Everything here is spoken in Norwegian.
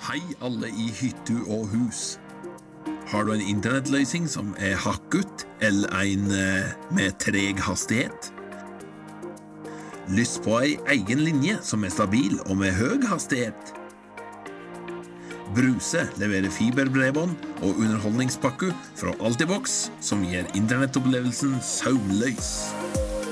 Hei alle i hyttu og hus. Har du en internettløsning som hakket, eller en med treg hastighet? Lyst på en egen linje som stabil og med høy hastighet? Bruse leverer fiberbredbånd og underholdningspakke fra Altibox som gir internettopplevelsen søvnløs.